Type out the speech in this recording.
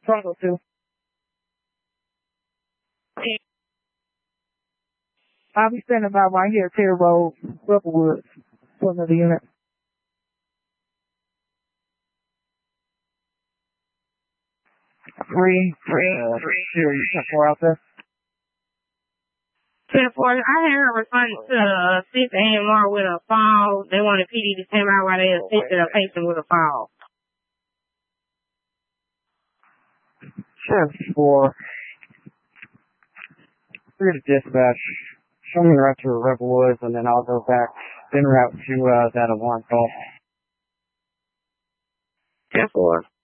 22. I'll be standing by right here at Terry Road, Ruppelwood, for another unit. 3, 4 out there. 10-4, I had her respond to 6 AMR with a fall. They wanted PD to come out while they assisted a patient with a fall. Sure, 4. Clear to dispatch. Show me the route to Rebel Woods, and then I'll go back, then route to that alarm call. 10-4.